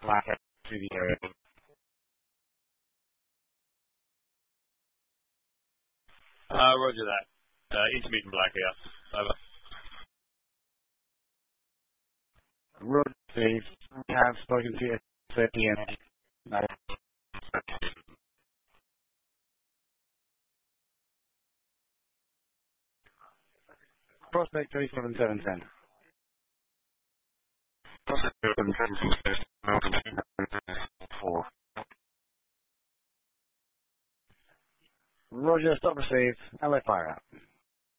black through the area. Roger that. Intermittent blackout. Over. Roger, Steve. We have spoken to you at 30 p.m. Prospect 37710. Prospect 37710. Roger, stop receive. LA fire out.